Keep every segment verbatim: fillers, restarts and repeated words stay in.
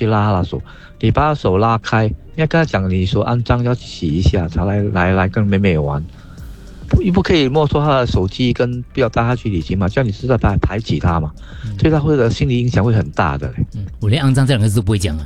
去拉他的手，你把他手拉开，要跟他讲你手肮脏要洗一下，才来来来跟妹妹玩。不不可以没收他的手机，跟不要带他去旅行嘛，这样你是在排排挤他嘛，嗯、所以他会的心理影响会很大的。 嗯，我连肮脏这两个字都不会讲啊。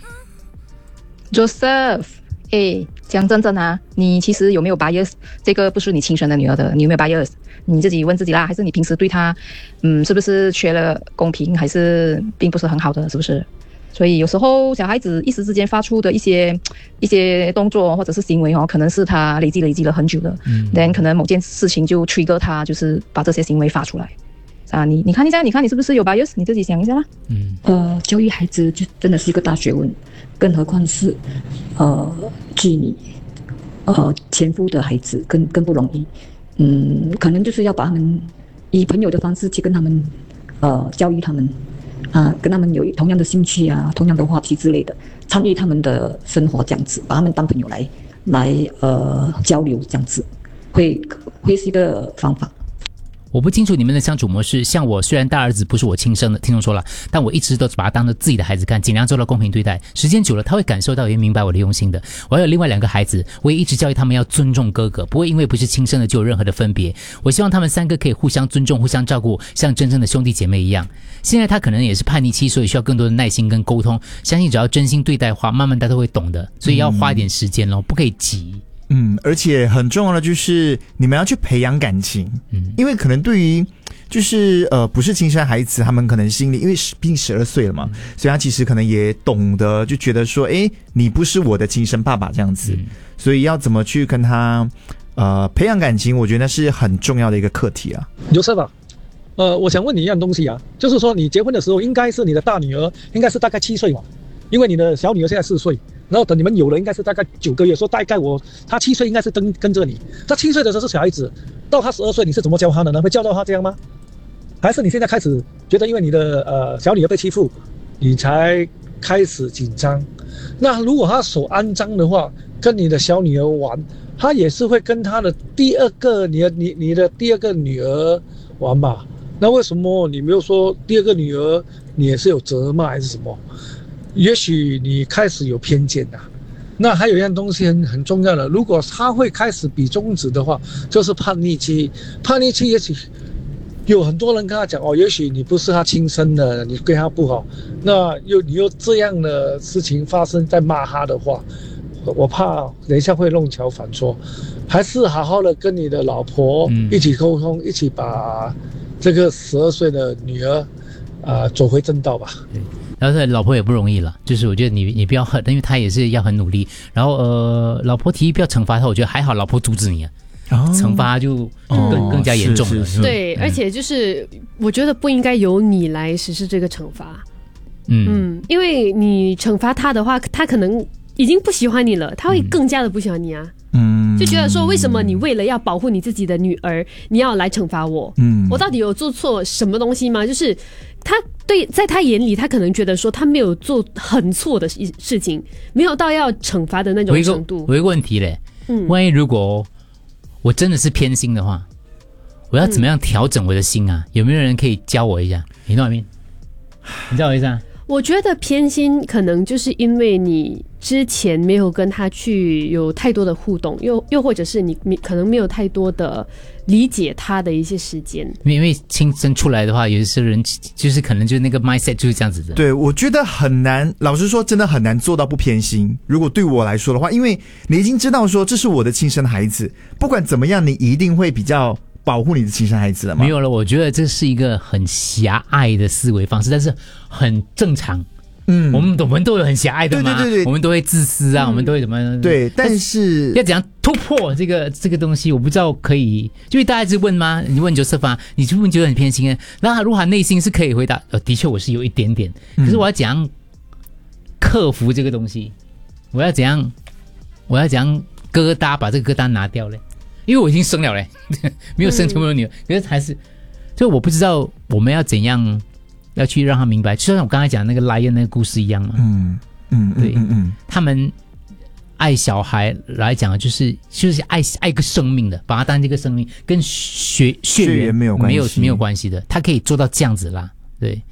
Joseph， 哎，讲真正啊，你其实有没有 bias？ 这个不是你亲生的女儿的，你有没有 bias？ 你自己问自己啦，还是你平时对她，嗯，是不是缺了公平，还是并不是很好的，是不是？所以有时候小孩子一时之间发出的一些一些动作或者是行为哦，可能是他累积累积了很久的，嗯 ，then 可能某件事情就 trigger 他，就是把这些行为发出来。啊，你你看一下，你看你是不是有 bias？ 你自己想一下啦。 嗯，呃，教育孩子就真的是一个大学问，更何况是呃继你呃前夫的孩子，更更不容易。嗯，可能就是要把他们以朋友的方式去跟他们呃教育他们。啊，跟他们有同样的兴趣啊，同样的话题之类的，参与他们的生活这样子，把他们当朋友来来呃交流这样子，会会是一个方法。 我不清楚你们的相处模式，像我虽然大儿子不是我亲生的，听众说了，但我一直都把他当做自己的孩子看，尽量做到公平对待。时间久了，他会感受到也明白我的用心的。我还有另外两个孩子，我也一直教育他们要尊重哥哥，不会因为不是亲生的就有任何的分别。我希望他们三个可以互相尊重、互相照顾，像真正的兄弟姐妹一样。现在他可能也是叛逆期，所以需要更多的耐心跟沟通。相信只要真心对待的话，慢慢他都会懂的。所以要花一点时间咯，不可以急。 嗯，而且很重要的就是你们要去培养感情，嗯，因为可能对于就是呃不是亲生孩子，他们可能心里因为毕竟十二岁了嘛，嗯，所以他其实可能也懂得就觉得说，哎，你不是我的亲生爸爸这样子，嗯，所以要怎么去跟他呃培养感情，我觉得那是很重要的一个课题啊。 有事吧？呃，我想问你一样东西啊，就是说你结婚的时候，应该是你的大女儿应该是大概七岁嘛，因为你的小女儿现在四岁。然后等你们有了，应该是大概九个月，说大概我他七岁应该是跟跟着你，他七岁的时候是小孩子，到他十二岁你是怎么教他的呢？会教到他这样吗？还是你现在开始觉得因为你的呃小女儿被欺负，你才开始紧张？那如果他手肮脏的话，跟你的小女儿玩，他也是会跟他的第二个你的你你的第二个女儿玩吧？那为什么你没有说第二个女儿你也是有责骂还是什么？也许你开始有偏见啊。那还有一样东西很很重要的，如果他会开始比中指的话，就是叛逆期。叛逆期也许有很多人跟他讲哦，也许你不是他亲生的，你对他不好，那又你又这样的事情发生在骂他的话，我怕等一下会弄巧反拙。还是好好的跟你的老婆一起沟通，嗯、一起把这个十二岁的女儿啊、呃、走回正道吧。 对，然后老婆也不容易了，就是我觉得你你不要恨，因为她也是要很努力。然后呃，老婆提议不要惩罚她，我觉得还好，老婆阻止你啊。哦、惩罚就就更、哦、更加严重了。 是是是对、嗯，而且就是我觉得不应该由你来实施这个惩罚。嗯嗯，因为你惩罚他的话，他可能已经不喜欢你了，他会更加的不喜欢你啊。嗯，就觉得说为什么你为了要保护你自己的女儿，你要来惩罚我？嗯，我到底有做错什么东西吗？就是他对在他眼里，他可能觉得说他没有做很错的事情，没有到要惩罚的那种程度。 我有一个问题嘞，嗯，万一如果我真的是偏心的话，我要怎么样调整我的心啊？嗯、有没有人可以教我一下？你懂我意思？你知道我意思啊？ 我觉得偏心可能就是因为你之前没有跟他去有太多的互动，又又或者是你可能没有太多的理解他的一些时间。 因为亲生出来的话，有些人就是可能就是那个 mindset 就是这样子的。 对，我觉得很难，老实说真的很难做到不偏心。如果对我来说的话，因为你已经知道说这是我的亲生孩子，不管怎么样你一定会比较保护你的亲生孩子了吗？ 没有了，我觉得这是一个很狭隘的思维方式，但是很正常。嗯，我们我们都有很狭隘的嘛，对对对对，我们都会自私啊，嗯、我们都会怎么？ 对，但是要怎样突破这个这个东西，我不知道可以，就大家一直问吗？你问Joseph啊，你就问觉得很偏心啊，那他如果他内心是可以回答，呃，的确我是有一点点，可是我要怎样克服这个东西？我要怎样？我要怎样疙瘩把这个疙瘩拿掉嘞？因为我已经生了嘞，没有生全部的女儿，可是还是，就我不知道我们要怎样要去让他明白，就像我刚才讲那个 Lion 那个故事一样嘛。嗯嗯，对，嗯嗯，他们爱小孩来讲，就是就是爱爱一个生命的，把他当这个生命，跟血血缘没有没有没有关系的，他可以做到这样子啦。对，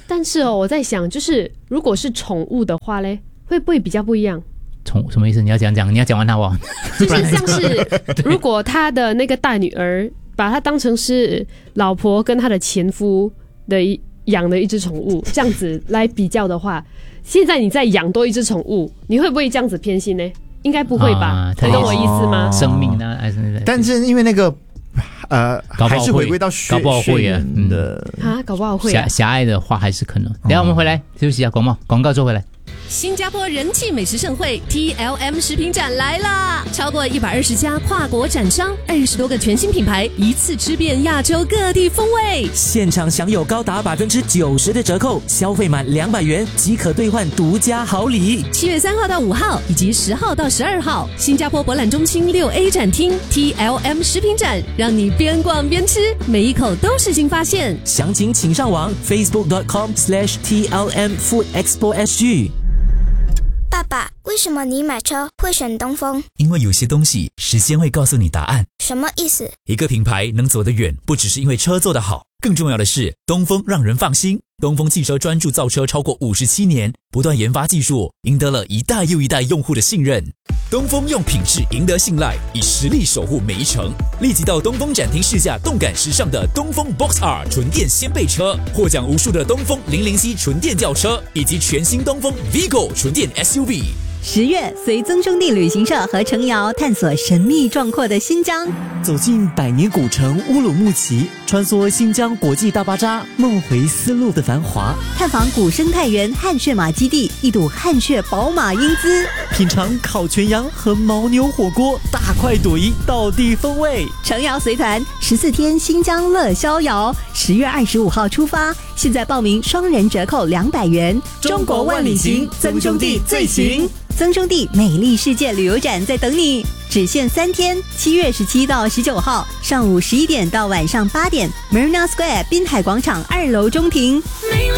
但是哦，我在想，就是如果是宠物的话嘞，会不会比较不一样？ 宠什么意思？你要讲讲，你要讲完它哦。 就是像是如果他的那个大女儿把他当成是老婆跟他的前夫的一养的一只宠物，这样子来比较的话，现在你再养多一只宠物，你会不会这样子偏心呢？应该不会吧？啊、你懂我意思吗？ 生命呢？还是？ 但是因为那个呃，还是回归到搞不好会啊的啊，搞不好会、啊。 狭狭隘的话还是可能。等一下我们回来休息一下，广告广告之后回来。 新加坡人气美食盛会 T L M 食品展来啦！超过一百二十家跨国展商，二十多个全新品牌，一次吃遍亚洲各地风味。 现场享有高达百分之九十的折扣，消费满两百元即可兑换独家好礼。 七月三号到五号以及十号到十二号，新加坡博览中心六 A 展厅 T L M 食品展，让你边逛边吃，每一口都是新发现。 详情请上网 facebook dot com slash T L M Food Expo S G。 爸爸，为什么你买车会选东风？ 因为有些东西时间会告诉你答案。 什么意思？ 一个品牌能走得远，不只是因为车做得好，更重要的是东风让人放心。东风汽车专注造车超过五十七年，不断研发技术，赢得了一代又一代用户的信任。东风用品质赢得信赖，以实力守护每一程。立即到东风展厅试驾动感时尚的东风 Box R 纯电掀背车，获奖无数的东风零零 C 纯电轿车，以及全新东风 Vigo 纯电 S U V。 十月，随曾兄弟旅行社和程瑶探索神秘壮阔的新疆， 走进百年古城乌鲁木齐，穿梭新疆国际大巴扎，梦回丝路的繁华， 探访古生态园汗血马基地，一睹汗血宝马英姿， 品尝烤全羊和牦牛火锅，大快朵颐，道地风味。 程瑶随团十四天新疆乐逍遥，十月二十五号出发，现在报名双人折扣两百元。 中国万里行，曾兄弟最行。 曾兄弟美丽世界旅游展在等你，只限三天，七月十七到十九号，上午十一点到晚上八点 ，Marina Square 滨海广场二楼中庭。